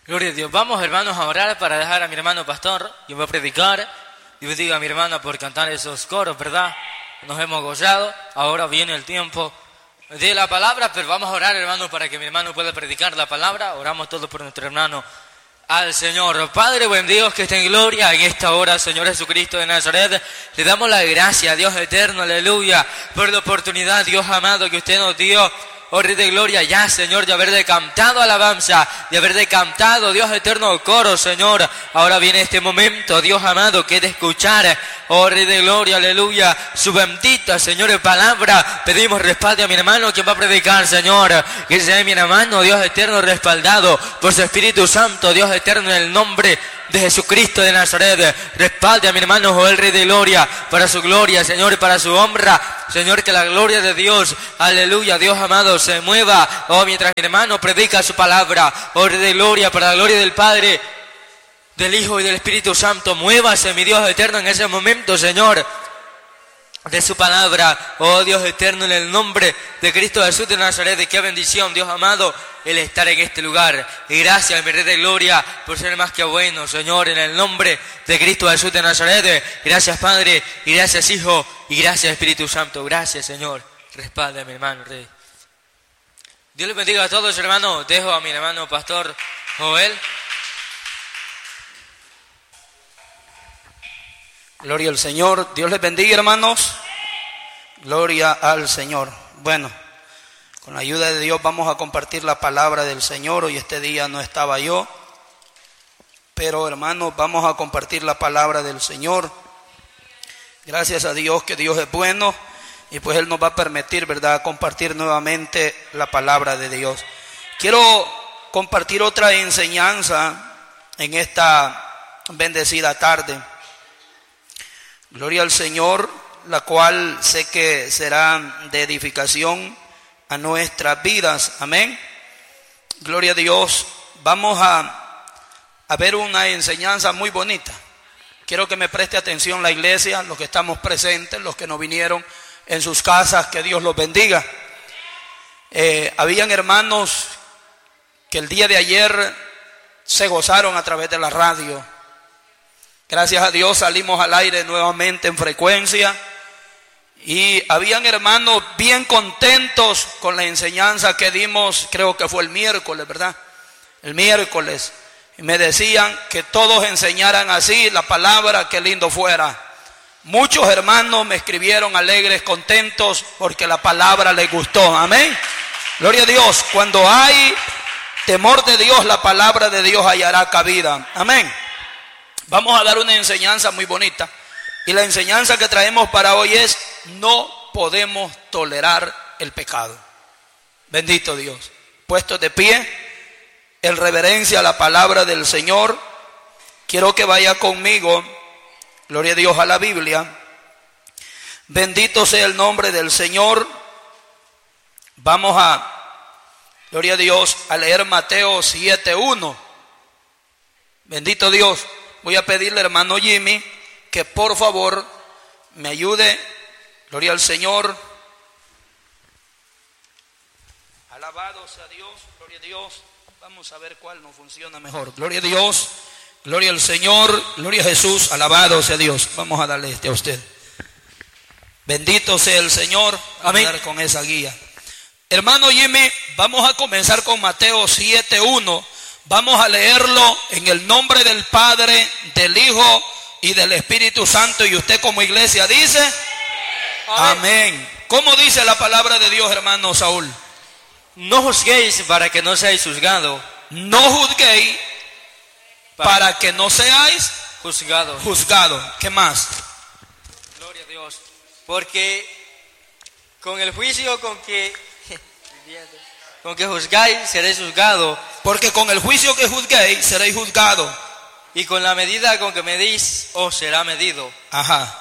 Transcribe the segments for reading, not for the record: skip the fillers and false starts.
Gloria a Dios. Vamos, hermanos, a orar para dejar a mi hermano pastor, quien va a predicar. Y bendiga a mi hermana por cantar esos coros, ¿verdad? Nos hemos gozado. Ahora viene el tiempo de la palabra, pero vamos a orar, hermanos, para que mi hermano pueda predicar la palabra. Oramos todos por nuestro hermano al Señor. Padre, buen Dios, que esté en gloria en esta hora, Señor Jesucristo de Nazaret. Le damos la gracia, Dios eterno, aleluya, por la oportunidad, Dios amado, que usted nos dio. Oh Rey de Gloria, ya, Señor, de haber cantado alabanza, de haber cantado, Dios eterno, coro, Señor. Ahora viene este momento, Dios amado, que es de escuchar, oh Rey de Gloria, aleluya, su bendita, Señor, palabra. Pedimos respalde a mi hermano que va a predicar, Señor. Que sea mi hermano, Dios eterno, respaldado por su Espíritu Santo, Dios eterno, en el nombre de Jesucristo de Nazaret. Respalde a mi hermano Joel, Rey de Gloria, para su gloria, Señor, y para su honra. Señor, que la gloria de Dios, aleluya, Dios amado, se mueva, oh, mientras mi hermano predica su palabra, oh, Rey de Gloria, para la gloria del Padre, del Hijo y del Espíritu Santo. Muévase, mi Dios eterno, en ese momento, Señor, de su palabra, oh Dios eterno, en el nombre de Cristo Jesús de Nazaret. De qué bendición, Dios amado, el estar en este lugar. Y gracias, mi Rey de Gloria, por ser más que bueno, Señor, en el nombre de Cristo Jesús de Nazaret. Gracias, Padre, y gracias, Hijo, y gracias, Espíritu Santo. Gracias, Señor. Respalda a mi hermano, Rey. Dios les bendiga a todos, hermanos. Dejo a mi hermano Pastor Joel. Gloria al Señor. Dios les bendiga, hermanos. Gloria al Señor. Bueno, con la ayuda de Dios vamos a compartir la palabra del Señor. Hoy este día no estaba yo, pero hermanos, vamos a compartir la palabra del Señor. Gracias a Dios, que Dios es bueno, y pues Él nos va a permitir, ¿verdad?, compartir nuevamente la palabra de Dios. Quiero compartir otra enseñanza en esta bendecida tarde. Gloria al Señor, la cual sé que será de edificación a nuestras vidas. Amén. Gloria a Dios. Vamos a ver una enseñanza muy bonita. Quiero que me preste atención la iglesia, los que estamos presentes, los que no vinieron en sus casas, que Dios los bendiga. Habían hermanos que el día de ayer se gozaron a través de la radio. Gracias a Dios salimos al aire nuevamente en frecuencia, y habían hermanos bien contentos con la enseñanza que dimos, creo que fue el miércoles, ¿verdad? El miércoles. Y me decían que todos enseñaran así la palabra, que lindo fuera. Muchos hermanos me escribieron alegres, contentos, porque la palabra les gustó. Amén. Gloria a Dios. Cuando hay temor de Dios, la palabra de Dios hallará cabida. Amén. Vamos a dar una enseñanza muy bonita, y la enseñanza que traemos para hoy es: no podemos tolerar el pecado. Bendito Dios. Puestos de pie, en reverencia a la palabra del Señor, quiero que vaya conmigo, gloria a Dios, a la Biblia. Bendito sea el nombre del Señor. Vamos gloria a Dios, a leer Mateo 7:1. Bendito Dios. Voy a pedirle, hermano Jimmy, que por favor me ayude. Gloria al Señor. Alabado sea Dios, gloria a Dios. Vamos a ver cuál nos funciona mejor. Gloria a Dios, gloria al Señor, gloria a Jesús, alabado sea Dios. Vamos a darle a usted. Bendito sea el Señor. Amén. Vamos a dar con esa guía. Hermano Jimmy, vamos a comenzar con Mateo 7:1. Vamos a leerlo en el nombre del Padre, del Hijo y del Espíritu Santo. Y usted como iglesia dice: amén. Amén. ¿Cómo dice la palabra de Dios, hermano Saúl? No juzguéis para que no seáis juzgados. No juzguéis para que no seáis juzgado. ¿Qué más? Gloria a Dios. Porque con el juicio con que juzgáis, seréis juzgados. Porque con el juicio que juzguéis, seréis juzgados. Y con la medida con que medís, os será medido. Ajá.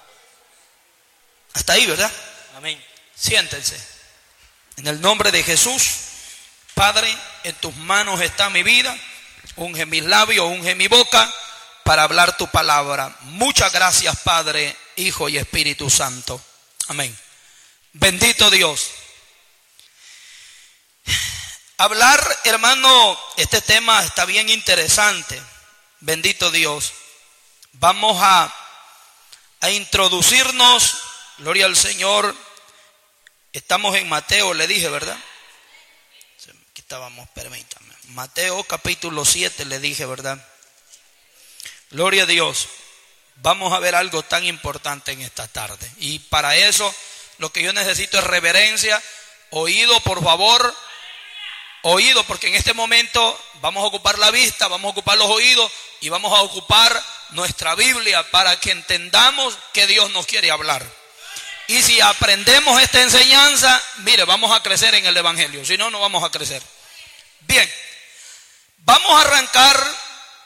Hasta ahí, ¿verdad? Amén. Siéntense. En el nombre de Jesús, Padre, en tus manos está mi vida. Unge mis labios, unge mi boca para hablar tu palabra. Muchas gracias, Padre, Hijo y Espíritu Santo. Amén. Bendito Dios. Hablar, hermano, este tema está bien interesante. Bendito Dios. Vamos a introducirnos, gloria al Señor. Estamos en Mateo, le dije, ¿verdad? Aquí estábamos, permítame. Mateo capítulo 7, le dije, ¿verdad? Gloria a Dios. Vamos a ver algo tan importante en esta tarde. Y para eso, lo que yo necesito es reverencia. Oído, por favor. Oído, porque en este momento vamos a ocupar la vista, vamos a ocupar los oídos y vamos a ocupar nuestra Biblia para que entendamos que Dios nos quiere hablar. Y si aprendemos esta enseñanza, mire, vamos a crecer en el Evangelio. Si no, no vamos a crecer. Bien, vamos a arrancar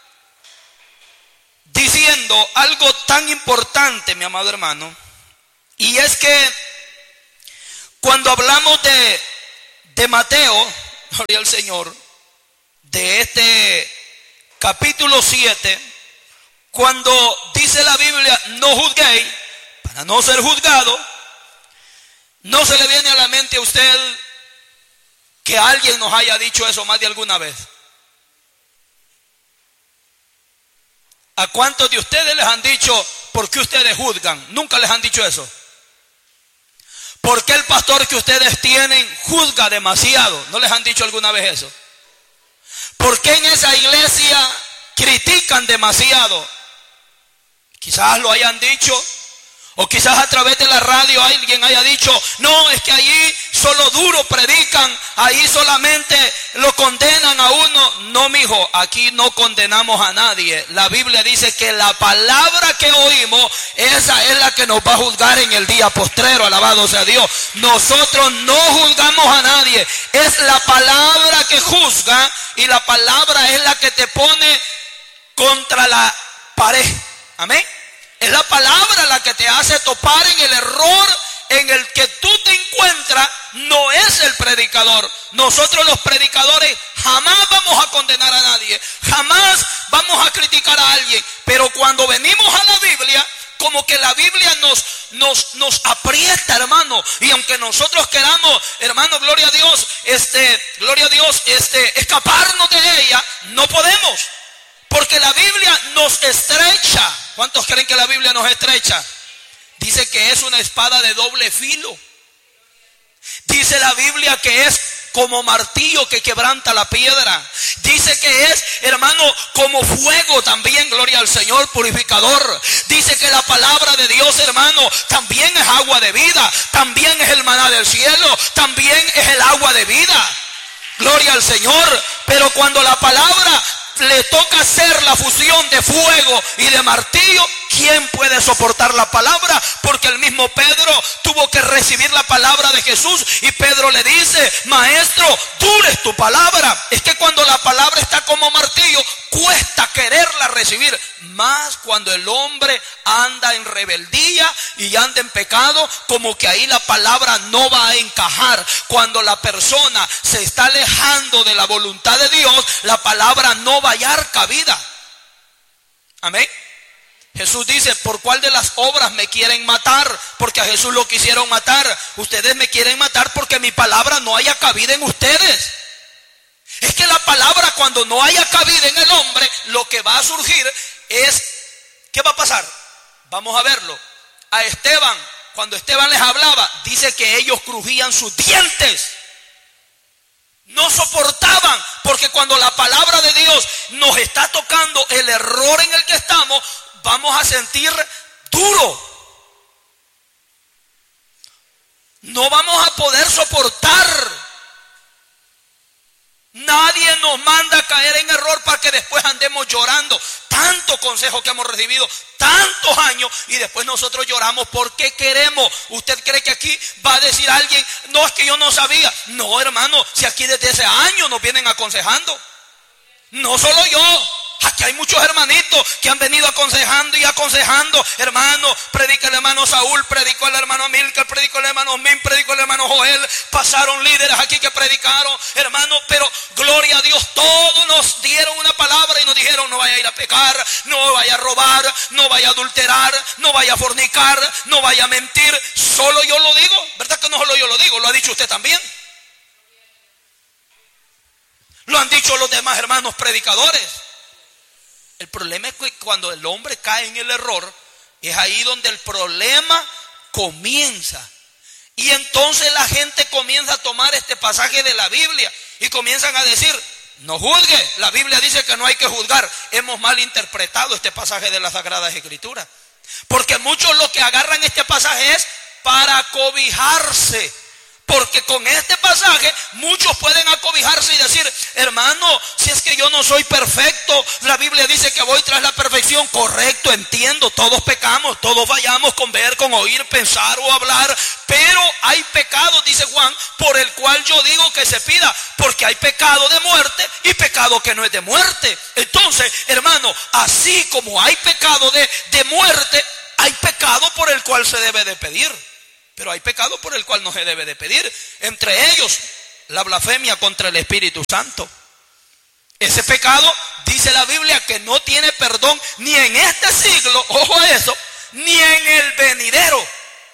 diciendo algo tan importante, mi amado hermano. Y es que cuando hablamos de Mateo, gloria al Señor, de este capítulo 7, cuando dice la Biblia, no juzguéis, para no ser juzgado, no se le viene a la mente a usted que alguien nos haya dicho eso más de alguna vez. ¿A cuántos de ustedes les han dicho, por qué ustedes juzgan? Nunca les han dicho eso. ¿Por qué el pastor que ustedes tienen juzga demasiado? ¿No les han dicho alguna vez eso? ¿Por qué en esa iglesia critican demasiado? Quizás lo hayan dicho, o quizás a través de la radio alguien haya dicho, no, es que allí solo duro predican, ahí solamente lo condenan a uno. No, mijo, aquí no condenamos a nadie. La Biblia dice que la palabra que oímos, esa es la que nos va a juzgar en el día postrero, alabado sea Dios. Nosotros no juzgamos a nadie, es la palabra que juzga, y la palabra es la que te pone contra la pared. Amén. Es la palabra la que te hace topar en el error en el que tú te encuentras. No es el predicador. Nosotros los predicadores jamás vamos a condenar a nadie, jamás vamos a criticar a alguien. Pero cuando venimos a la Biblia, como que la Biblia nos aprieta, hermano. Y aunque nosotros queramos, hermano, gloria a Dios, escaparnos de ella, no podemos. Porque la Biblia nos estrecha. ¿Cuántos creen que la Biblia nos estrecha? Dice que es una espada de doble filo. Dice la Biblia que es como martillo que quebranta la piedra. Dice que es, hermano, como fuego también, gloria al Señor, purificador. Dice que la palabra de Dios, hermano, también es agua de vida. También es el maná del cielo. También es el agua de vida. Gloria al Señor. Pero cuando la palabra le toca hacer la fusión de fuego y de martillo, ¿quién puede soportar la palabra? Porque el mismo Pedro tuvo que recibir la palabra de Jesús, y Pedro le dice, maestro, dura es tu palabra. Es que cuando la palabra está como martillo, cuesta quererla recibir. Más cuando el hombre anda en rebeldía y anda en pecado, como que ahí la palabra no va a encajar. Cuando la persona se está alejando de la voluntad de Dios, la palabra no va a hallar cabida. Amén. Jesús dice, ¿por cuál de las obras me quieren matar? Porque a Jesús lo quisieron matar. Ustedes me quieren matar porque mi palabra no haya cabida en ustedes. Es que la palabra, cuando no haya cabida en el hombre, lo que va a surgir es, ¿qué va a pasar? Vamos a verlo. A Esteban, cuando Esteban les hablaba, dice que ellos crujían sus dientes. No soportaban, porque cuando la palabra de Dios nos está tocando el error en el que estamos, vamos a sentir duro. No vamos a poder soportar. Nadie nos manda a caer en error para que después andemos llorando. Tanto consejo que hemos recibido, tantos años, y después nosotros lloramos porque queremos. ¿Usted cree que aquí va a decir alguien, no, es que yo no sabía? No, hermano, si aquí desde ese año nos vienen aconsejando. No solo yo. Aquí hay muchos hermanitos que han venido aconsejando y aconsejando. Hermano, predica el hermano Saúl, predicó el hermano Amílcar, predicó el hermano Min, predicó el hermano Joel. Pasaron líderes aquí que predicaron, hermano, pero gloria a Dios, todos nos dieron una palabra y nos dijeron, no vaya a ir a pecar, no vaya a robar, no vaya a adulterar, no vaya a fornicar, no vaya a mentir. Solo yo lo digo, ¿verdad que no solo yo lo digo? Lo ha dicho usted también. Lo han dicho los demás hermanos predicadores. El problema es que cuando el hombre cae en el error, es ahí donde el problema comienza. Y entonces la gente comienza a tomar este pasaje de la Biblia y comienzan a decir: no juzgue, la Biblia dice que no hay que juzgar. Hemos malinterpretado este pasaje de las Sagradas Escrituras, porque muchos lo que agarran este pasaje es para cobijarse. Porque con este pasaje muchos pueden acobijarse y decir: hermano, si es que yo no soy perfecto, la Biblia dice que voy tras la perfección. Correcto, entiendo, todos pecamos, todos fallamos con ver, con oír, pensar o hablar. Pero hay pecado, dice Juan, por el cual yo digo que se pida. Porque hay pecado de muerte y pecado que no es de muerte. Entonces, hermano, así como hay pecado de muerte, hay pecado por el cual se debe de pedir. Pero hay pecado por el cual no se debe de pedir. Entre ellos, la blasfemia contra el Espíritu Santo. Ese pecado, dice la Biblia, que no tiene perdón ni en este siglo, ojo a eso, ni en el venidero.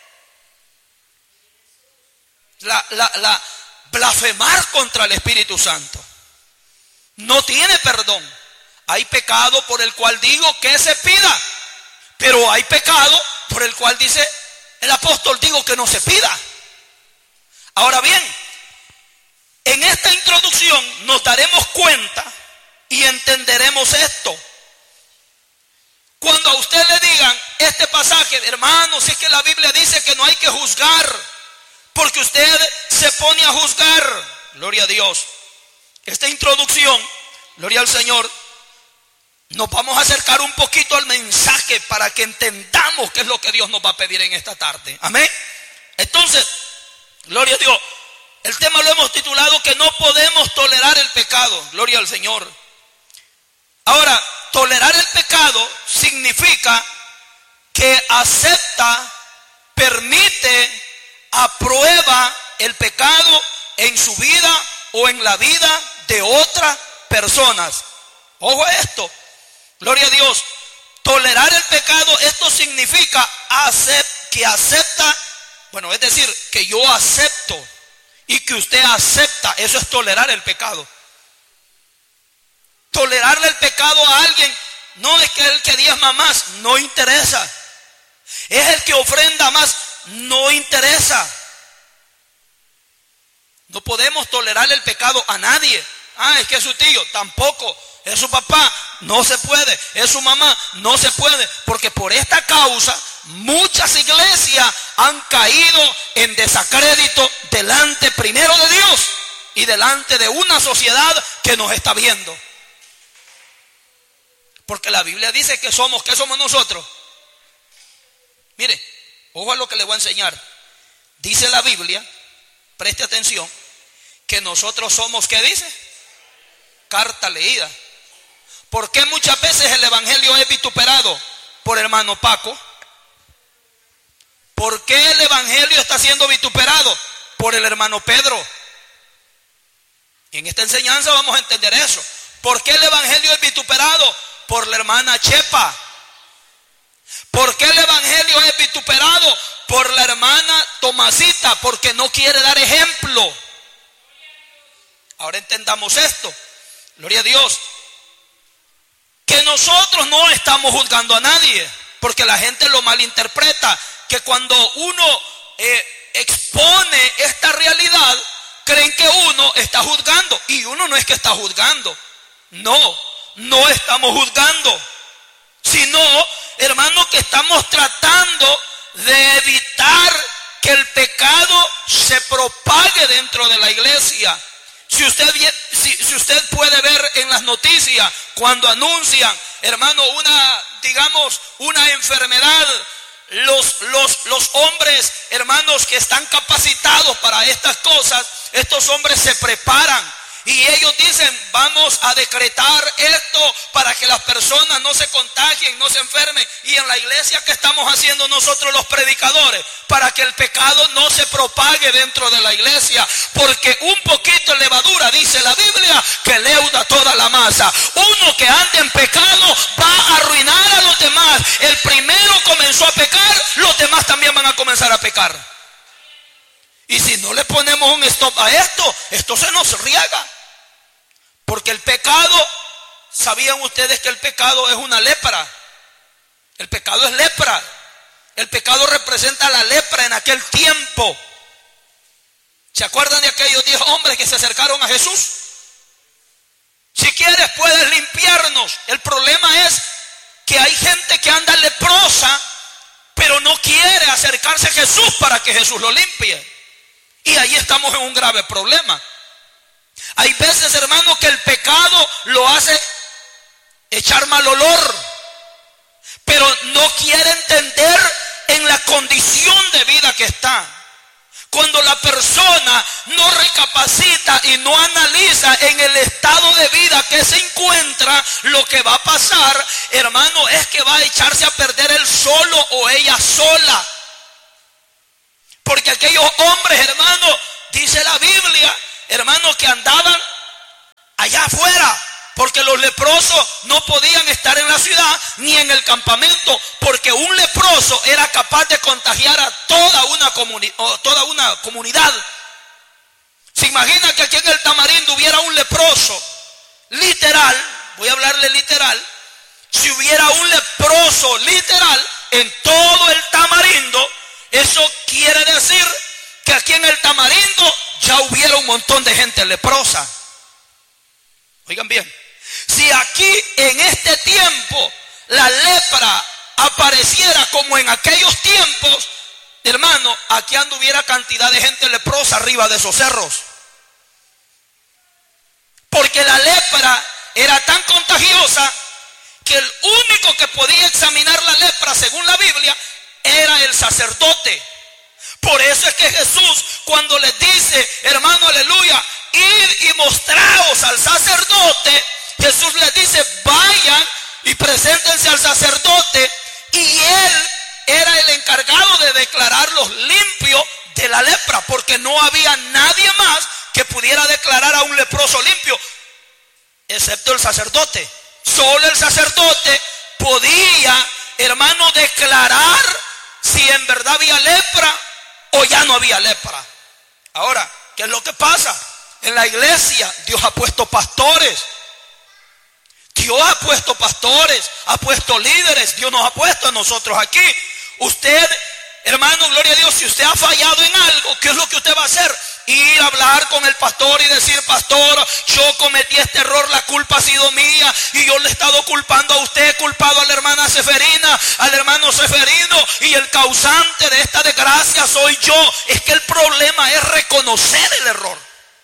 La blasfemar contra el Espíritu Santo no tiene perdón. Hay pecado por el cual digo que se pida, pero hay pecado por el cual dice el apóstol, digo que no se pida. Ahora bien, en esta introducción nos daremos cuenta y entenderemos esto. Cuando a usted le digan este pasaje: hermano, si es que la Biblia dice que no hay que juzgar, porque usted se pone a juzgar. Gloria a Dios. Esta introducción, gloria al Señor, nos vamos a acercar un poquito al mensaje para que entendamos qué es lo que Dios nos va a pedir en esta tarde. Amén. Entonces, gloria a Dios. El tema lo hemos titulado que no podemos tolerar el pecado. Gloria al Señor. Ahora, tolerar el pecado significa que acepta, permite, aprueba el pecado en su vida o en la vida de otras personas. Ojo a esto. Gloria a Dios. Tolerar el pecado, esto significa que acepta, es decir, que yo acepto y que usted acepta. Eso es tolerar el pecado. Tolerarle el pecado a alguien no es que el que diezma más, no interesa. Es el que ofrenda más, no interesa. No podemos tolerar el pecado a nadie. Es que es su tío, tampoco. Es su papá, no se puede. Es su mamá, no se puede. Porque por esta causa muchas iglesias han caído en desacrédito delante primero de Dios y delante de una sociedad que nos está viendo. Porque la Biblia dice que somos, ¿qué somos nosotros? Mire, ojo a lo que le voy a enseñar. Dice la Biblia, preste atención, que nosotros somos, ¿qué dice? Carta leída. ¿Por qué muchas veces el evangelio es vituperado? Por hermano Paco. ¿Por qué el evangelio está siendo vituperado? Por el hermano Pedro. En esta enseñanza vamos a entender eso. ¿Por qué el evangelio es vituperado? Por la hermana Chepa. ¿Por qué el evangelio es vituperado? Por la hermana Tomasita, porque no quiere dar ejemplo. Ahora entendamos esto. Gloria a Dios. Que nosotros no estamos juzgando a nadie, porque la gente lo malinterpreta. Que cuando uno expone esta realidad, creen que uno está juzgando. Y uno no es que está juzgando. No estamos juzgando. Sino, hermano, que estamos tratando de evitar que el pecado se propague dentro de la iglesia. Si usted puede ver en las noticias cuando anuncian, hermano, una enfermedad, los hombres, hermanos, que están capacitados para estas cosas, estos hombres se preparan. Y ellos dicen, vamos a decretar esto para que las personas no se contagien, no se enfermen. Y en la iglesia, ¿qué estamos haciendo nosotros los predicadores? Para que el pecado no se propague dentro de la iglesia. Porque un poquito de levadura, dice la Biblia, que leuda toda la masa. Uno que anda en pecado va a arruinar a los demás. El primero comenzó a pecar, los demás también van a comenzar a pecar. Y si no le ponemos un stop a esto se nos riega. pecado, ¿sabían ustedes que el pecado es una lepra? El pecado es lepra. El pecado representa la lepra en aquel tiempo. ¿Se acuerdan de aquellos 10 hombres que se acercaron a Jesús? Si quieres puedes limpiarnos. El problema es que hay gente que anda leprosa, pero no quiere acercarse a Jesús para que Jesús lo limpie. Y ahí estamos en un grave problema. Hay veces, hermano, que el pecado lo hace echar mal olor, pero no quiere entender en la condición de vida que está. Cuando la persona no recapacita y no analiza en el estado de vida que se encuentra, lo que va a pasar, hermano, es que va a echarse a perder él solo o ella sola. Porque aquellos hombres, hermano, dice la Biblia, hermano, que andaban allá afuera, porque los leprosos no podían estar en la ciudad ni en el campamento, porque un leproso era capaz de contagiar a toda una comunidad. Se imagina que aquí en el Tamarindo hubiera un leproso, literal, voy a hablarle literal, si hubiera un leproso literal en todo el Tamarindo, eso quiere decir que aquí en el Tamarindo ya hubiera un montón de gente leprosa. Oigan bien, si aquí en este tiempo la lepra apareciera como en aquellos tiempos, hermano, aquí anduviera cantidad de gente leprosa arriba de esos cerros. Porque la lepra era tan contagiosa que el único que podía examinar la lepra, según la Biblia, era el sacerdote. Por eso es que Jesús, cuando les dice, hermano, aleluya, id y mostraos al sacerdote, Jesús les dice, vayan y preséntense al sacerdote, y él era el encargado de declararlos limpios de la lepra, porque no había nadie más que pudiera declarar a un leproso limpio, excepto el sacerdote. Solo el sacerdote podía, hermano, declarar si en verdad había lepra o ya no había lepra. Ahora, ¿qué es lo que pasa? En la iglesia Dios ha puesto pastores. Dios ha puesto pastores, ha puesto líderes. Dios nos ha puesto a nosotros aquí. Usted, hermano, gloria a Dios, si usted ha fallado en algo, ¿qué es lo que usted va a hacer? Ir a hablar con el pastor y decir, pastor, yo cometí este error, la culpa ha sido mía y yo le he estado culpando a usted, he culpado a la hermana Seferina, al hermano Seferino, y el causante de esta desgracia soy yo. Es que el problema es reconocer el error.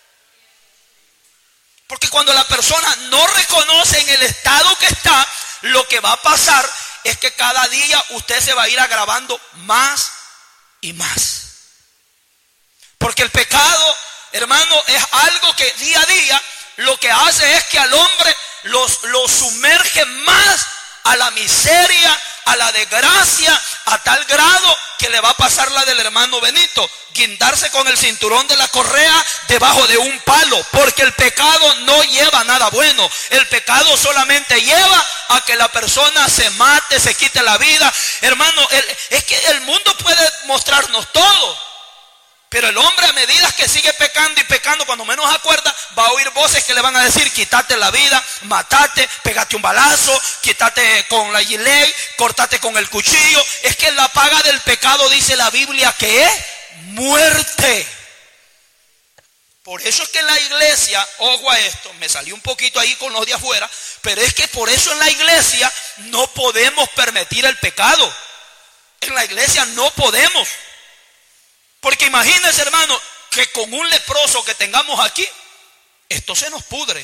Porque cuando la persona no reconoce en el estado que está, lo que va a pasar es que cada día usted se va a ir agravando más y más. Porque el pecado, hermano, es algo que día a día lo que hace es que al hombre lo sumerge más a la miseria, a la desgracia, a tal grado que le va a pasar la del hermano Benito, guindarse con el cinturón de la correa debajo de un palo, porque el pecado no lleva nada bueno. El pecado solamente lleva a que la persona se mate, se quite la vida. Hermano, es que el mundo puede mostrarnos todo, pero el hombre, a medida que sigue pecando y pecando, cuando menos acuerda, va a oír voces que le van a decir, quítate la vida, matate, pégate un balazo, quítate con la gilet, cortate con el cuchillo. Es que la paga del pecado, dice la Biblia, que es muerte. Por eso es que en la iglesia, ojo a esto, me salí un poquito ahí con los de afuera, pero es que por eso en la iglesia no podemos permitir el pecado. En la iglesia no podemos. Porque imagínense, hermano, que con un leproso que tengamos aquí, esto se nos pudre.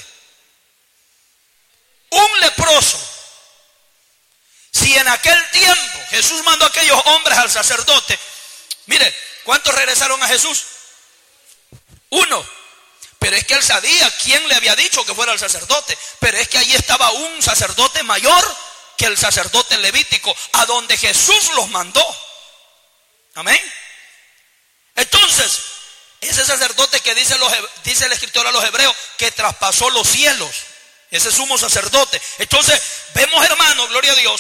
Un leproso. Si en aquel tiempo Jesús mandó a aquellos hombres al sacerdote, mire, ¿cuántos regresaron a Jesús? 1. Pero es que él sabía quién le había dicho que fuera el sacerdote. Pero es que allí estaba un sacerdote mayor que el sacerdote levítico, a donde Jesús los mandó. Amén. Entonces, ese sacerdote que dice el escritor a los hebreos, que traspasó los cielos, ese sumo sacerdote. Entonces, vemos, hermano, gloria a Dios,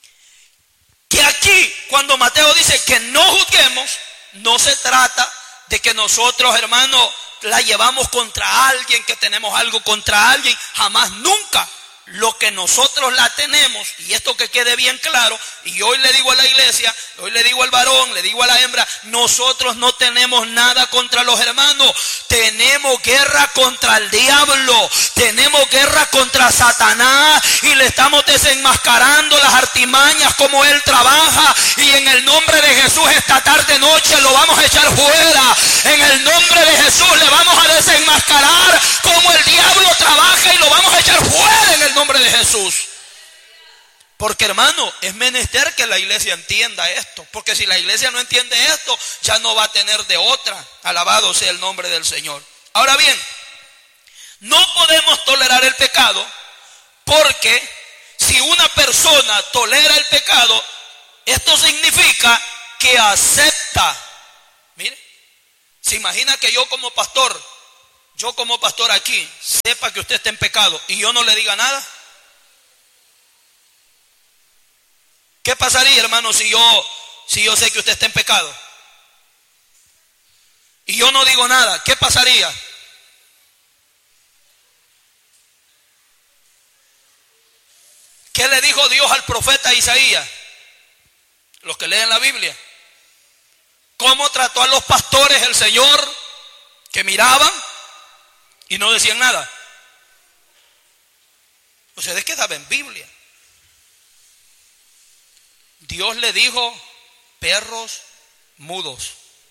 que aquí, cuando Mateo dice que no juzguemos, no se trata de que nosotros, hermano, la llevamos contra alguien, que tenemos algo contra alguien. Jamás, nunca. Lo que nosotros la tenemos, y esto que quede bien claro, y hoy le digo a la iglesia, hoy le digo al varón, le digo a la hembra, nosotros no tenemos nada contra los hermanos. Tenemos guerra contra el diablo, tenemos guerra contra Satanás, y le estamos desenmascarando las artimañas como él trabaja, y en el nombre de Jesús esta tarde noche lo vamos a echar fuera. En el nombre de Jesús le vamos a desenmascarar como el diablo trabaja, y lo vamos a echar fuera en el nombre de Jesús. Porque, hermano, es menester que la iglesia entienda esto, porque si la iglesia no entiende esto, ya no va a tener de otra. Alabado sea el nombre del Señor. Ahora bien, no podemos tolerar el pecado, porque si una persona tolera el pecado, esto significa que acepta. Mire, se imagina que yo como pastor aquí, sepa que usted está en pecado y yo no le diga nada. ¿Qué pasaría, hermano, si yo sé que usted está en pecado y yo no digo nada? ¿Qué pasaría? ¿Qué le dijo Dios al profeta Isaías? Los que leen la Biblia. ¿Cómo trató a los pastores el Señor, que miraban y no decían nada? Ustedes quedaban en Biblia. Dios le dijo: perros mudos.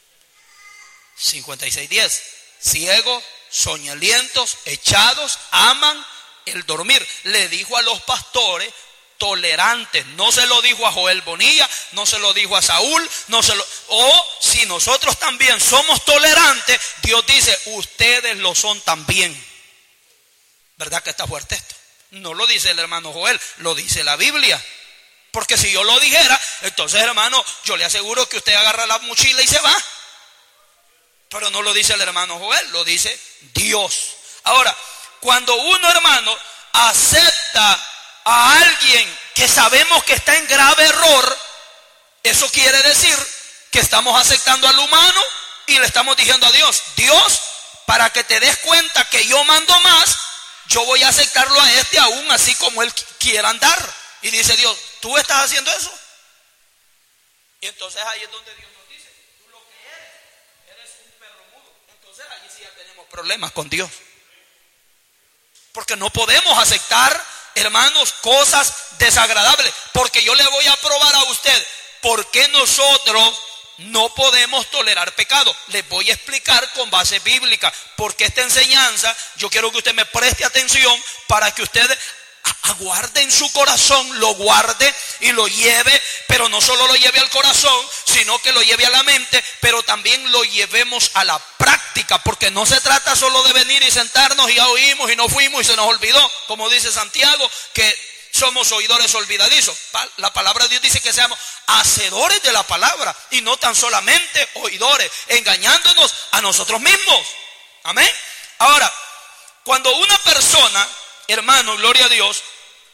56:10. Ciegos, soñolientos, echados, aman el dormir. Le dijo a los pastores tolerantes. No se lo dijo a Joel Bonilla, no se lo dijo a Saúl, o si nosotros también somos tolerantes, Dios dice: ustedes lo son también. ¿Verdad que está fuerte esto? No lo dice el hermano Joel, lo dice la Biblia. Porque si yo lo dijera, entonces, hermano, yo le aseguro que usted agarra la mochila y se va. Pero no lo dice el hermano Joel, lo dice Dios. Ahora, cuando uno, hermano, acepta a alguien que sabemos que está en grave error, eso quiere decir que estamos aceptando al humano y le estamos diciendo a Dios: Dios, para que te des cuenta que yo mando más, yo voy a aceptarlo a este aún así como él quiera andar. Y dice Dios: ¿tú estás haciendo eso? Y entonces ahí es donde Dios nos dice: tú lo que eres un perro mudo. Entonces ahí sí ya tenemos problemas con Dios. Porque no podemos aceptar, hermanos, cosas desagradables. Porque yo le voy a probar a usted por qué nosotros no podemos tolerar pecado. Les voy a explicar con base bíblica. Porque esta enseñanza, yo quiero que usted me preste atención para que usted aguarde en su corazón, lo guarde y lo lleve, pero no solo lo lleve al corazón, sino que lo lleve a la mente, pero también lo llevemos a la práctica, porque no se trata solo de venir y sentarnos y ya oímos y no fuimos y se nos olvidó, como dice Santiago, que somos oidores olvidadizos. La palabra de Dios dice que seamos hacedores de la palabra y no tan solamente oidores, engañándonos a nosotros mismos. Amén. Ahora, cuando una persona, hermano, gloria a Dios,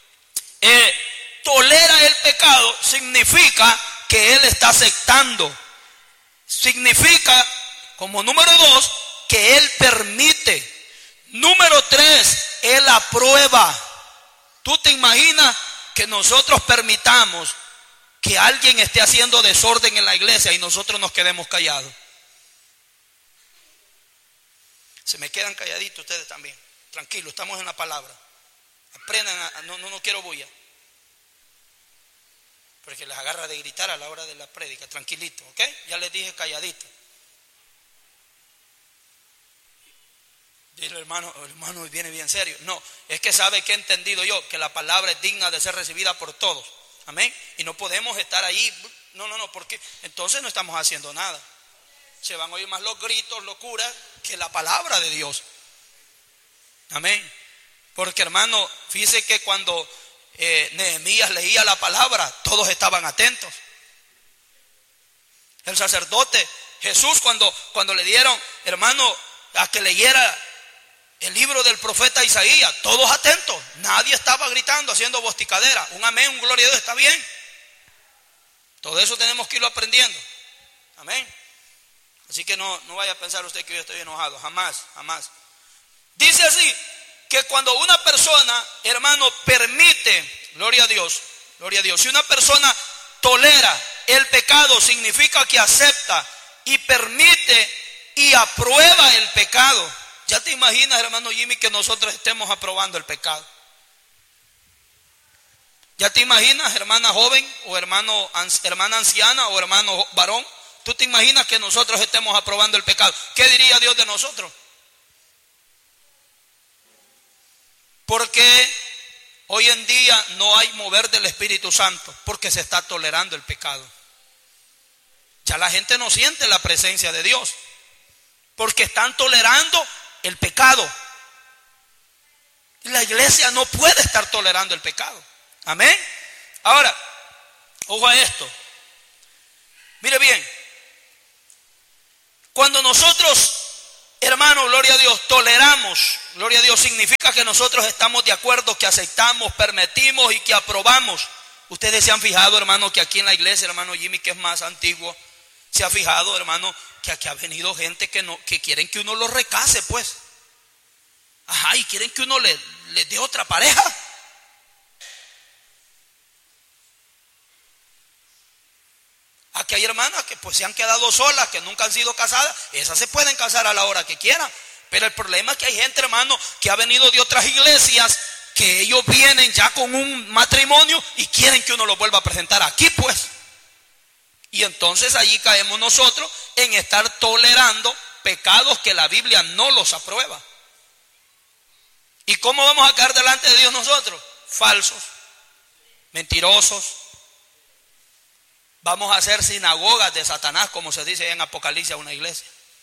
tolera el pecado, significa que él está aceptando. Significa, como número 2, que él permite. Número 3, él aprueba. ¿Tú te imaginas que nosotros permitamos que alguien esté haciendo desorden en la iglesia y nosotros nos quedemos callados? Se me quedan calladitos ustedes también. Tranquilo, estamos en la palabra. Aprendan, no quiero bulla. Porque les agarra de gritar a la hora de la prédica. Tranquilito, ¿ok? Ya les dije calladito. Dice el hermano viene bien serio. No, es que sabe que he entendido yo que la palabra es digna de ser recibida por todos. Amén. Y no podemos estar ahí. No, porque entonces no estamos haciendo nada. Se van a oír más los gritos, locuras, que la palabra de Dios. Amén. Porque, hermano, fíjese que cuando Nehemías leía la palabra, todos estaban atentos. El sacerdote Jesús, cuando le dieron, hermano, a que leyera el libro del profeta Isaías, todos atentos, nadie estaba gritando, haciendo bosticadera. Un amén, un gloria a Dios, está bien. Todo eso tenemos que irlo aprendiendo. Amén. Así que no vaya a pensar usted que yo estoy enojado, jamás, jamás. Dice así, que cuando una persona, hermano, permite, gloria a Dios, si una persona tolera el pecado, significa que acepta y permite y aprueba el pecado. Ya te imaginas, hermano Jimmy, que nosotros estemos aprobando el pecado. Ya te imaginas, hermana joven o hermana anciana o hermano varón. ¿Tú te imaginas que nosotros estemos aprobando el pecado? ¿Qué diría Dios de nosotros? Porque hoy en día no hay mover del Espíritu Santo, porque se está tolerando el pecado. Ya la gente no siente la presencia de Dios, porque están tolerando el pecado. La iglesia no puede estar tolerando el pecado. Amén. Ahora, ojo a esto. Mire bien. Cuando nosotros, hermano, gloria a Dios, toleramos, gloria a Dios, significa que nosotros estamos de acuerdo, que aceptamos, permitimos y que aprobamos. Ustedes se han fijado, hermano, que aquí en la iglesia, hermano Jimmy, que es más antiguo, se ha fijado, hermano, que aquí ha venido gente que quieren que uno los recase, pues. Ajá, y quieren que uno le dé otra pareja. Aquí hay hermanas que pues se han quedado solas, que nunca han sido casadas. Esas se pueden casar a la hora que quieran. Pero el problema es que hay gente, hermano, que ha venido de otras iglesias, que ellos vienen ya con un matrimonio y quieren que uno lo vuelva a presentar aquí, pues. Y entonces allí caemos nosotros en estar tolerando pecados que la Biblia no los aprueba. ¿Y cómo vamos a caer delante de Dios nosotros? Falsos, mentirosos. Vamos a hacer sinagogas de Satanás, como se dice en Apocalipsis a una iglesia.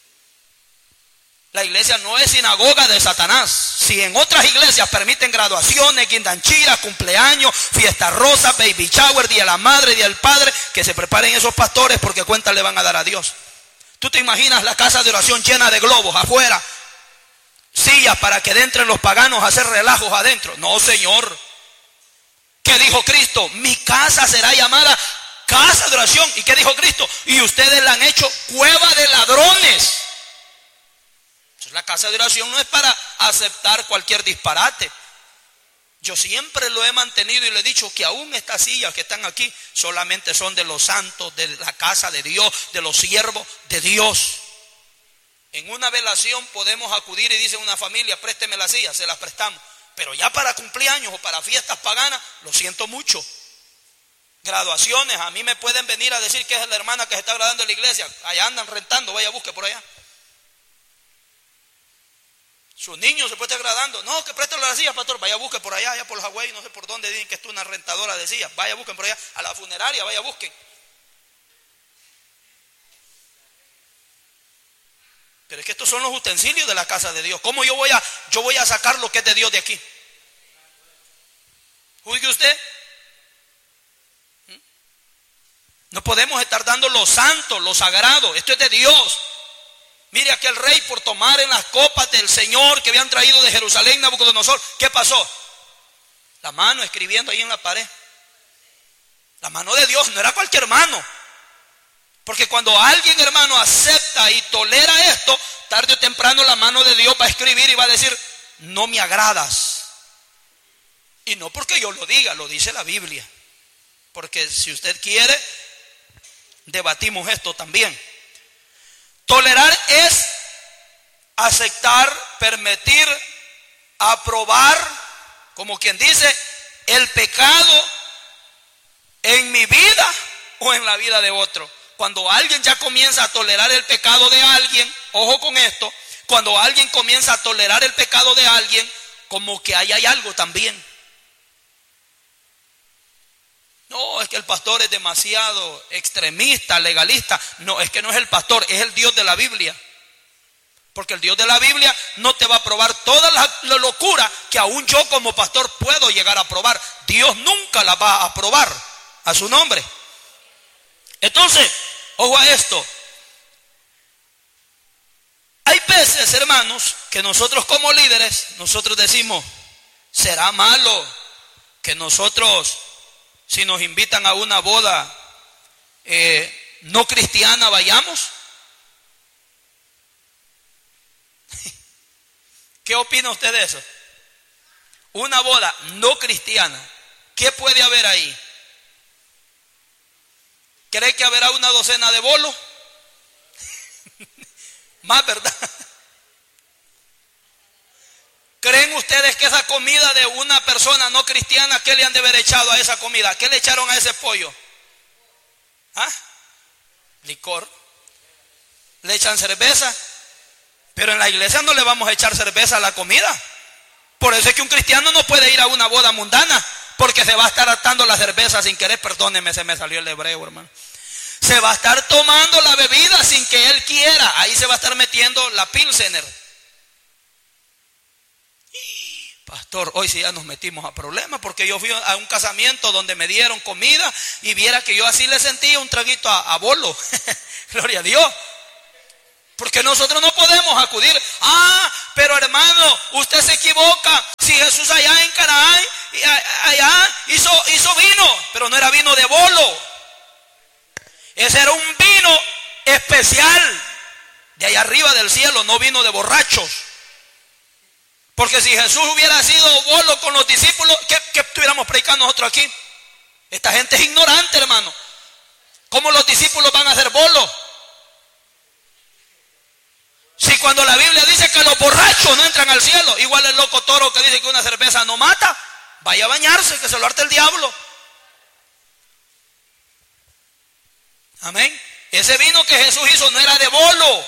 La iglesia no es sinagoga de Satanás. Si en otras iglesias permiten graduaciones, guindanchiras, cumpleaños, fiestas rosas, baby shower, día de la madre, día del padre, que se preparen esos pastores porque cuentas le van a dar a Dios. ¿Tú te imaginas la casa de oración llena de globos afuera? Sillas para que entren los paganos a hacer relajos adentro. No, Señor. ¿Qué dijo Cristo? Mi casa será llamada casa de oración. ¿Y qué dijo Cristo? Y ustedes la han hecho cueva de ladrones. Entonces, la casa de oración no es para aceptar cualquier disparate. Yo siempre lo he mantenido y le he dicho que aún estas sillas que están aquí solamente son de los santos, de la casa de Dios, de los siervos de Dios. En una velación podemos acudir y dice una familia, présteme la silla, se las prestamos. Pero ya para cumpleaños o para fiestas paganas, lo siento mucho. Graduaciones, a mí me pueden venir a decir que es la hermana que se está graduando en la iglesia. Allá andan rentando, vaya, busque por allá. Sus niños se puede estar graduando. No, que préstale la silla, pastor. Vaya, busque por allá, allá por los Hawái, no sé por dónde dicen que es una rentadora de sillas. Vaya, busquen por allá. A la funeraria, vaya, busquen. Pero es que estos son los utensilios de la casa de Dios. ¿Cómo yo voy a sacar lo que es de Dios de aquí? Juzgue usted. No podemos estar dando lo santo, lo sagrado. Esto es de Dios. Mire aquel rey por tomar en las copas del Señor que habían traído de Jerusalén, Nabucodonosor. ¿Qué pasó? La mano escribiendo ahí en la pared. La mano de Dios, no era cualquier mano. Porque cuando alguien, hermano, acepta y tolera esto, tarde o temprano la mano de Dios va a escribir y va a decir, no me agradas. Y no porque yo lo diga, lo dice la Biblia. Porque si usted quiere, debatimos esto también. Tolerar es aceptar, permitir, aprobar, como quien dice, el pecado en mi vida o en la vida de otro. Cuando alguien ya comienza a tolerar el pecado de alguien, ojo con esto, cuando alguien comienza a tolerar el pecado de alguien, como que ahí hay algo también. No, es que el pastor es demasiado extremista, legalista. No, es que no es el pastor, es el Dios de la Biblia. Porque el Dios de la Biblia no te va a probar toda la locura que aún yo como pastor puedo llegar a probar. Dios nunca la va a probar a su nombre. Entonces, ojo a esto. Hay veces, hermanos, que nosotros como líderes, nosotros decimos, ¿será malo que nosotros, si nos invitan a una boda no cristiana, vayamos? ¿Qué opina usted de eso? Una boda no cristiana, ¿qué puede haber ahí? ¿Cree que habrá una docena de bolos? Más, ¿verdad? ¿Creen ustedes que esa comida de una persona no cristiana, qué le han de haber echado a esa comida? ¿Qué le echaron a ese pollo? ¿Ah? Licor. ¿Le echan cerveza? Pero en la iglesia no le vamos a echar cerveza a la comida. Por eso es que un cristiano no puede ir a una boda mundana, porque se va a estar atando la cerveza sin querer. Perdóneme, se me salió el hebreo, hermano. Se va a estar tomando la bebida sin que él quiera. Ahí se va a estar metiendo la pilsener. Pastor, hoy sí ya nos metimos a problemas, porque yo fui a un casamiento donde me dieron comida y viera que yo así le sentía un traguito a bolo. Gloria a Dios. Porque nosotros no podemos acudir. Pero hermano, usted se equivoca. Si Jesús allá en Canaán, allá hizo vino, pero no era vino de bolo. Ese era un vino especial de allá arriba del cielo, no vino de borrachos. Porque si Jesús hubiera sido bolo con los discípulos, ¿qué estuviéramos predicando nosotros aquí? Esta gente es ignorante, hermano. ¿Cómo los discípulos van a ser bolos? Si cuando la Biblia dice que los borrachos no entran al cielo, igual el loco toro que dice que una cerveza no mata, vaya a bañarse, que se lo arte el diablo. Amén. Ese vino que Jesús hizo no era de bolo.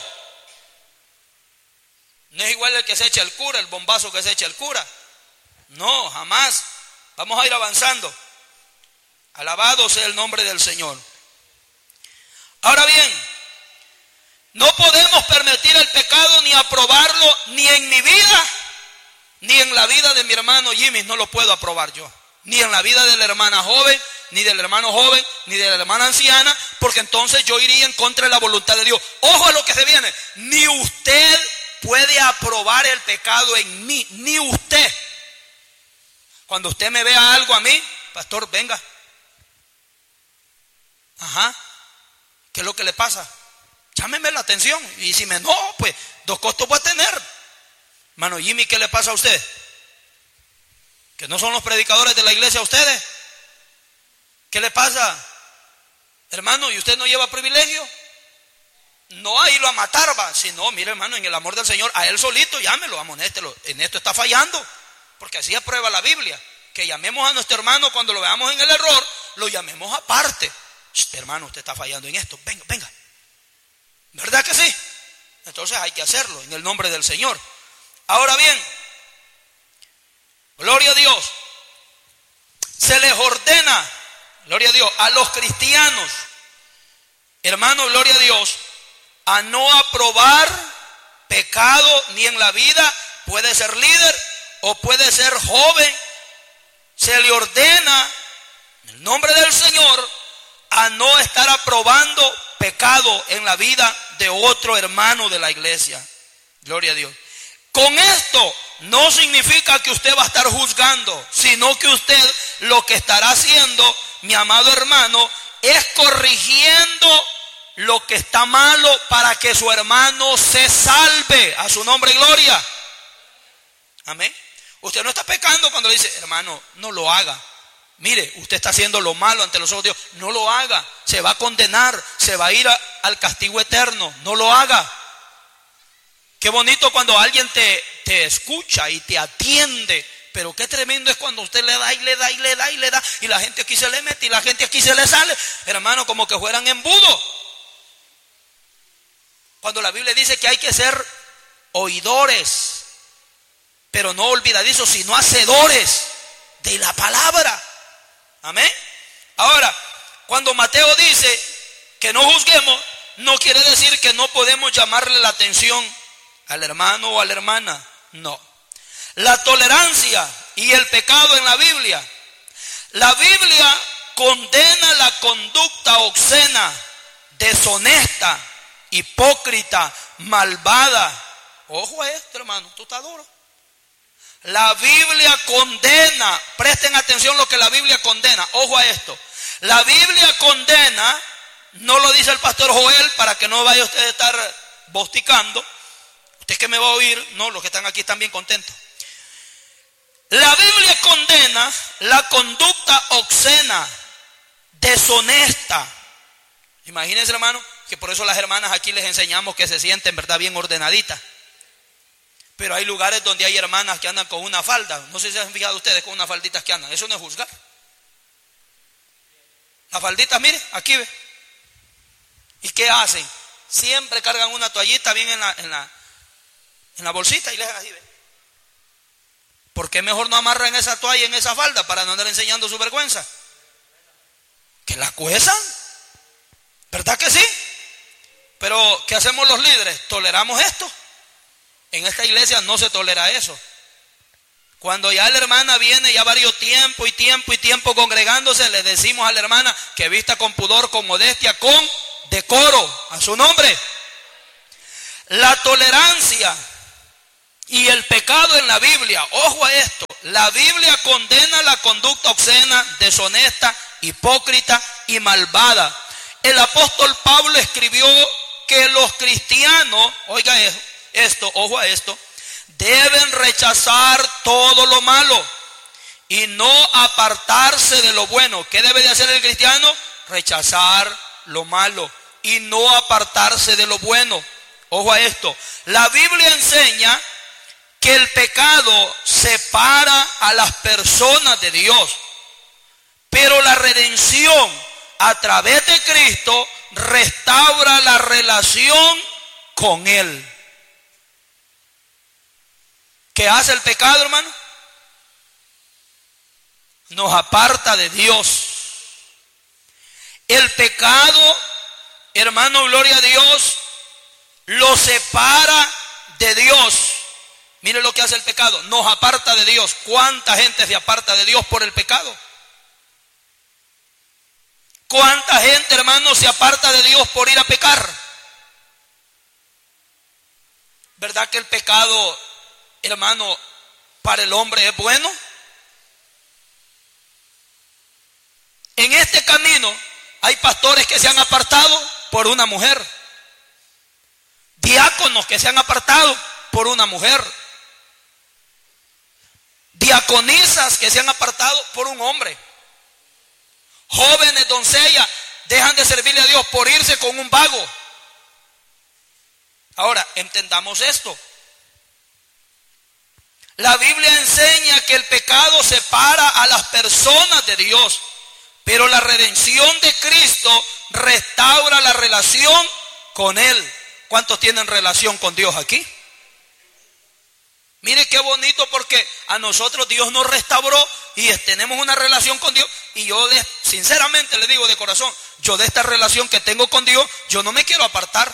No es igual el que se echa el cura, el bombazo que se echa el cura. No, jamás. Vamos a ir avanzando. Alabado sea el nombre del Señor. Ahora bien, no podemos permitir el pecado ni aprobarlo ni en mi vida, ni en la vida de mi hermano Jimmy. No lo puedo aprobar yo. Ni en la vida de la hermana joven, ni del hermano joven, ni de la hermana anciana, porque entonces yo iría en contra de la voluntad de Dios. Ojo a lo que se viene. Ni usted puede aprobar el pecado en mí, ni usted. Cuando usted me vea algo a mí, pastor, venga. Ajá. ¿Qué es lo que le pasa? Llámeme la atención. Y si me no, pues 2 costos voy a tener. Hermano Jimmy, ¿qué le pasa a usted? ¿Que no son los predicadores de la iglesia a ustedes? ¿Qué le pasa? Hermano, ¿y usted no lleva privilegio? No a irlo a matar, va. Si no, mire, hermano, en el amor del Señor, a él solito llámelo, amonéstelo. En esto está fallando, porque así aprueba la Biblia. Que llamemos a nuestro hermano cuando lo veamos en el error, lo llamemos aparte. Hermano, usted está fallando en esto, venga, venga. ¿Verdad que sí? Entonces hay que hacerlo en el nombre del Señor. Ahora bien, gloria a Dios, se les ordena, gloria a Dios, a los cristianos, hermano, gloria a Dios, a no aprobar pecado ni en la vida. Puede ser líder o puede ser joven. Se le ordena en el nombre del Señor a no estar aprobando pecado en la vida de otro hermano de la iglesia. Gloria a Dios. Con esto no significa que usted va a estar juzgando, sino que usted lo que estará haciendo, mi amado hermano, es corrigiendo lo que está malo para que su hermano se salve. A su nombre, gloria. Amén. Usted no está pecando cuando le dice, hermano, no lo haga. Mire, usted está haciendo lo malo ante los ojos de Dios. No lo haga. Se va a condenar. Se va a ir al castigo eterno. No lo haga. Qué bonito cuando alguien te escucha y te atiende. Pero qué tremendo es cuando usted le da y le da y le da y le da. Y la gente aquí se le mete y la gente aquí se le sale. Hermano, como que fueran embudos. Cuando la Biblia dice que hay que ser oidores, pero no olvidadizos, sino hacedores de la palabra. Amén. Ahora, cuando Mateo dice que no juzguemos, no quiere decir que no podemos llamarle la atención al hermano o a la hermana. No. La tolerancia y el pecado en la Biblia. La Biblia condena la conducta obscena, deshonesta, hipócrita, malvada. Ojo a esto, hermano, tú estás duro. La Biblia condena, presten atención lo que la Biblia condena. Ojo a esto. La Biblia condena, no lo dice el pastor Joel para que no vaya usted a estar bosticando. Usted que me va a oír, no, los que están aquí están bien contentos. La Biblia condena la conducta obscena, deshonesta. Imagínense, hermano, que por eso las hermanas aquí les enseñamos que se sienten, ¿verdad?, bien ordenaditas. Pero hay lugares donde hay hermanas que andan con una falda. No sé si se han fijado ustedes con unas falditas que andan. Eso no es juzgar. Las falditas, mire, aquí ve. ¿Y qué hacen? Siempre cargan una toallita bien en la bolsita y les así, ve. ¿Por qué mejor no amarran esa toalla en esa falda para no andar enseñando su vergüenza? Que la cuezan. ¿Verdad que sí? Pero ¿qué hacemos los líderes? ¿Toleramos esto? En esta iglesia no se tolera eso. Cuando ya la hermana viene ya varios tiempo congregándose, le decimos a la hermana que vista con pudor, con modestia, con decoro, a su nombre. La tolerancia y el pecado en la Biblia, ojo a esto, la Biblia condena la conducta obscena, deshonesta, hipócrita y malvada. El apóstol Pablo escribió que los cristianos, oiga esto, ojo a esto, deben rechazar todo lo malo y no apartarse de lo bueno. ¿Qué debe de hacer el cristiano? Rechazar lo malo y no apartarse de lo bueno. Ojo a esto, la Biblia enseña que el pecado separa a las personas de Dios, pero la redención a través de Cristo restaura la relación con Él. ¿Qué hace el pecado, hermano? Nos aparta de Dios. El pecado, hermano, gloria a Dios, lo separa de Dios. Mire lo que hace el pecado, nos aparta de Dios. ¿Cuánta gente se aparta de Dios por el pecado? ¿Cuánta gente, hermano, se aparta de Dios por ir a pecar? ¿Verdad que el pecado, hermano, para el hombre es bueno? En este camino hay pastores que se han apartado por una mujer, diáconos que se han apartado por una mujer, diaconisas que se han apartado por un hombre, jóvenes, doncellas, dejan de servirle a Dios por irse con un vago. Ahora, entendamos esto. La Biblia enseña que el pecado separa a las personas de Dios, pero la redención de Cristo restaura la relación con Él. ¿Cuántos tienen relación con Dios aquí? Mire qué bonito, porque a nosotros Dios nos restauró y tenemos una relación con Dios. Y yo sinceramente le digo de corazón, yo de esta relación que tengo con Dios, yo no me quiero apartar.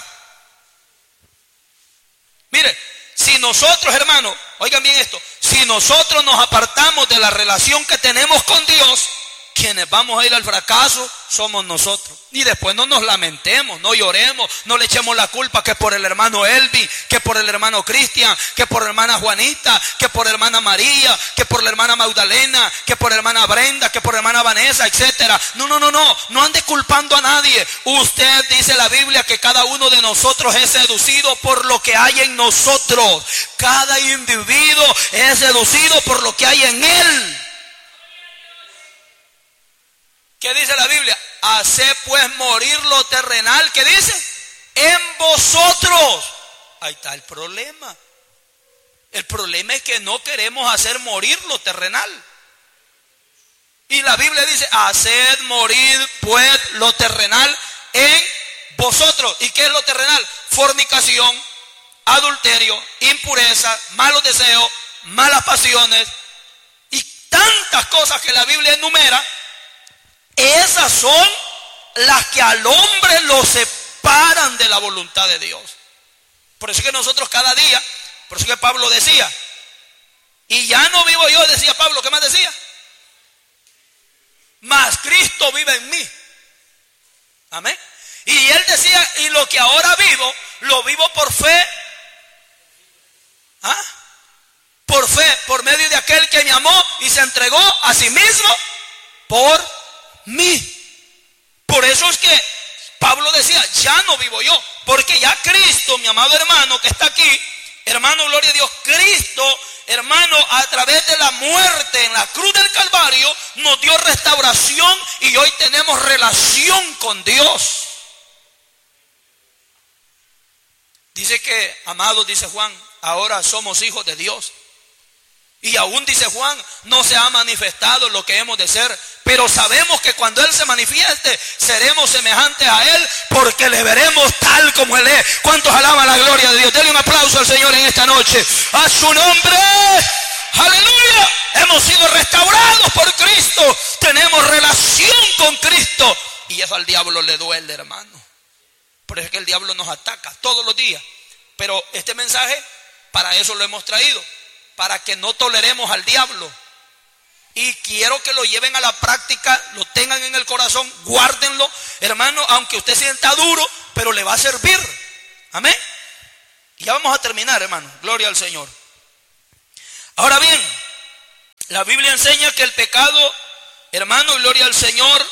Mire, si nosotros, hermano, oigan bien esto, si nosotros nos apartamos de la relación que tenemos con Dios, quienes vamos a ir al fracaso somos nosotros. Y después no nos lamentemos, no lloremos, no le echemos la culpa que por el hermano Elvin, que por el hermano Cristian, que por la hermana Juanita, que por la hermana María, que por la hermana Magdalena, que por la hermana Brenda, que por la hermana Vanessa, etcétera. No ande culpando a nadie. Usted, dice la Biblia, que cada uno de nosotros es seducido por lo que hay en nosotros. Cada individuo es seducido por lo que hay en él. ¿Qué dice la Biblia? Haced pues morir lo terrenal. ¿Qué dice? En vosotros. Ahí está el problema. El problema es que no queremos hacer morir lo terrenal. Y la Biblia dice, haced morir pues lo terrenal en vosotros. ¿Y qué es lo terrenal? Fornicación, adulterio, impureza, malos deseos, malas pasiones y tantas cosas que la Biblia enumera. Esas son las que al hombre lo separan de la voluntad de Dios. Por eso es que nosotros cada día, por eso es que Pablo decía, y ya no vivo yo, decía Pablo, ¿qué más decía? Mas Cristo vive en mí. Amén. Y él decía, y lo que ahora vivo, lo vivo por fe. ¿Ah? Por fe, por medio de aquel que me amó y se entregó a sí mismo por mí. Por eso es que Pablo decía, ya no vivo yo, porque ya Cristo, mi amado hermano que está aquí, hermano, gloria a Dios, Cristo, hermano, a través de la muerte en la cruz del Calvario, nos dio restauración y hoy tenemos relación con Dios. Dice que, amados, dice Juan, ahora somos hijos de Dios. Y aún dice Juan, no se ha manifestado lo que hemos de ser, pero sabemos que cuando Él se manifieste, seremos semejantes a Él, porque le veremos tal como Él es. ¿Cuántos alaban la gloria de Dios? Denle un aplauso al Señor en esta noche. A su nombre, aleluya. Hemos sido restaurados por Cristo, tenemos relación con Cristo. Y eso al diablo le duele, hermano. Por eso es que el diablo nos ataca todos los días. Pero este mensaje, para eso lo hemos traído, para que no toleremos al diablo. Y quiero que lo lleven a la práctica, lo tengan en el corazón, guárdenlo, hermano, aunque usted sienta duro, pero le va a servir. Amén. Y ya vamos a terminar, hermano. Gloria al Señor. Ahora bien, la Biblia enseña que el pecado, hermano, gloria al Señor,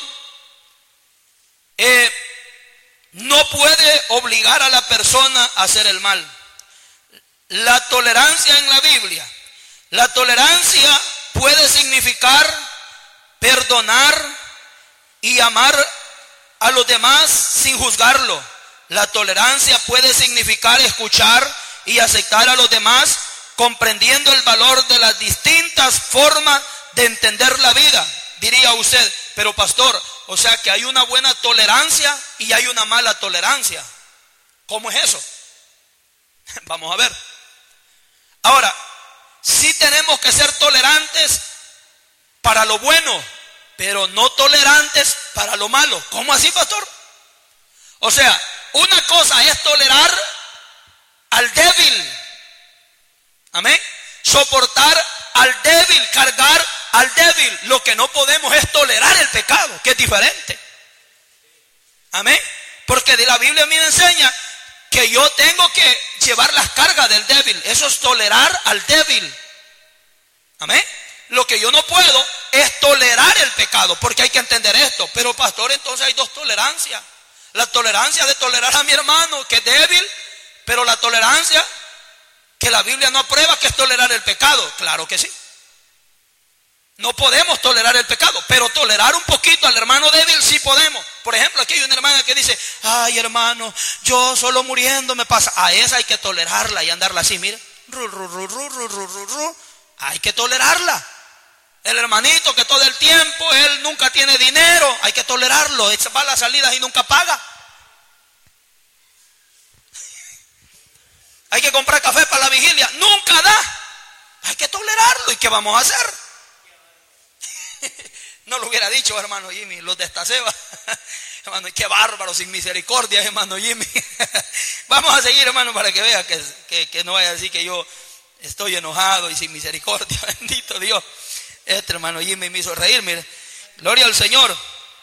no puede obligar a la persona a hacer el mal. La tolerancia en la Biblia, la tolerancia puede significar perdonar y amar a los demás sin juzgarlo. La tolerancia puede significar escuchar y aceptar a los demás, comprendiendo el valor de las distintas formas de entender la vida. Diría usted, pero pastor, o sea que hay una buena tolerancia y hay una mala tolerancia. ¿Cómo es eso? Vamos a ver. Ahora, sí tenemos que ser tolerantes para lo bueno, pero no tolerantes para lo malo. ¿Cómo así, pastor? O sea, una cosa es tolerar al débil. Amén. Soportar al débil, cargar al débil. Lo que no podemos es tolerar el pecado, que es diferente. Amén. Porque la Biblia me enseña que yo tengo que llevar las cargas del débil. Eso es tolerar al débil. Amén. Lo que yo no puedo es tolerar el pecado, porque hay que entender esto. Pero pastor, entonces hay dos tolerancias. La tolerancia de tolerar a mi hermano que es débil, pero la tolerancia que la Biblia no aprueba, que es tolerar el pecado. Claro que sí. No podemos tolerar el pecado, pero tolerar un poquito al hermano débil sí podemos. Por ejemplo, aquí hay una hermana que dice, ay hermano, yo solo muriendo me pasa. A esa hay que tolerarla y andarla así, mire. Hay que tolerarla. El hermanito que todo el tiempo, él nunca tiene dinero, hay que tolerarlo. Va a las salidas y nunca paga. Hay que comprar café para la vigilia, nunca da. Hay que tolerarlo. ¿Y qué vamos a hacer? No lo hubiera dicho, hermano Jimmy, los de esta ceba. Hermano, qué bárbaro, sin misericordia, hermano Jimmy. Vamos a seguir, hermano, para que vea que no vaya a decir que yo estoy enojado y sin misericordia. Bendito Dios. Este hermano Jimmy me hizo reír, mire. Gloria al Señor.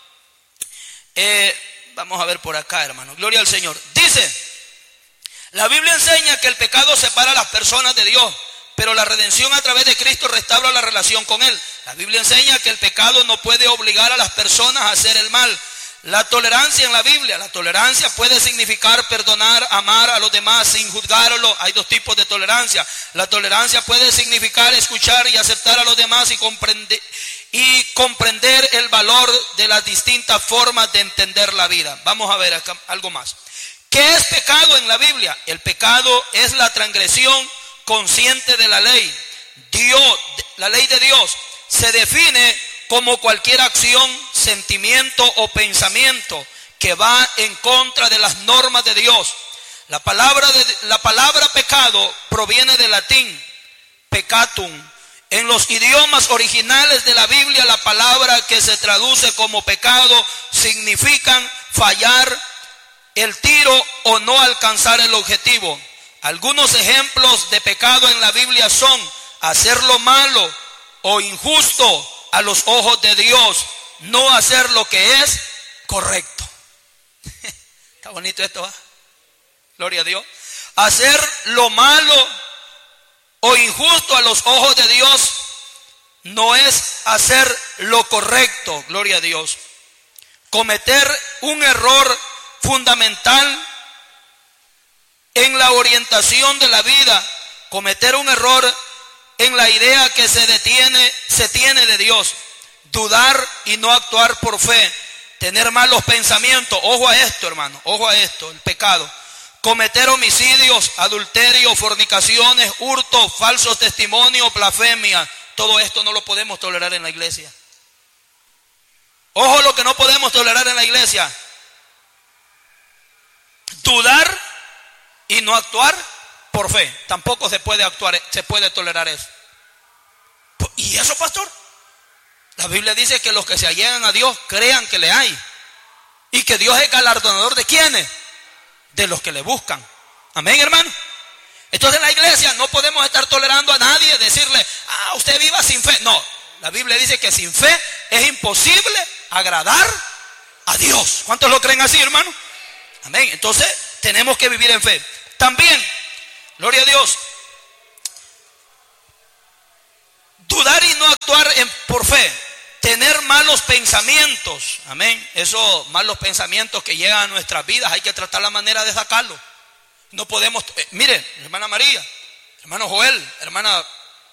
Vamos a ver por acá, hermano. Gloria al Señor. Dice, la Biblia enseña que el pecado separa a las personas de Dios, pero la redención a través de Cristo restaura la relación con Él. La Biblia enseña que el pecado no puede obligar a las personas a hacer el mal. La tolerancia en la Biblia, la tolerancia puede significar perdonar, amar a los demás sin juzgarlo. Hay dos tipos de tolerancia. La tolerancia puede significar escuchar y aceptar a los demás y comprender el valor de las distintas formas de entender la vida. Vamos a ver acá algo más. ¿Qué es pecado en la Biblia? El pecado es la transgresión consciente de la ley. Dios, la ley de Dios, se define como cualquier acción, sentimiento o pensamiento que va en contra de las normas de Dios. La palabra pecado proviene del latín peccatum. En los idiomas originales de la Biblia, la palabra que se traduce como pecado significan fallar el tiro o no alcanzar el objetivo. Algunos ejemplos de pecado en la Biblia son hacer lo malo o injusto a los ojos de Dios, no hacer lo que es correcto. Está bonito esto, ¿eh? Gloria a Dios. Hacer lo malo o injusto a los ojos de Dios no es hacer lo correcto. Gloria a Dios. Cometer un error fundamental en la orientación de la vida cometer un error en la idea que se tiene de Dios, dudar y no actuar por fe, tener malos pensamientos, ojo a esto, hermano, ojo a esto, el pecado, cometer homicidios, adulterio, fornicaciones, hurtos, falsos testimonios, blasfemia, todo esto no lo podemos tolerar en la iglesia. Ojo lo que no podemos tolerar en la iglesia: dudar y no actuar por fe. Tampoco se puede tolerar eso. ¿Y eso, pastor? La Biblia dice que los que se allegan a Dios crean que le hay, y que Dios es galardonador de ¿quiénes? De los que le buscan. Amén, hermano. Entonces en la iglesia no podemos estar tolerando a nadie, decirle, usted viva sin fe. No, la Biblia dice que sin fe es imposible agradar a Dios. ¿Cuántos lo creen así, hermano? Amén. Entonces tenemos que vivir en fe. También, gloria a Dios, dudar y no actuar por fe, tener malos pensamientos. Amén. Esos malos pensamientos que llegan a nuestras vidas hay que tratar la manera de sacarlos. No podemos, mire, hermana María, hermano Joel, hermana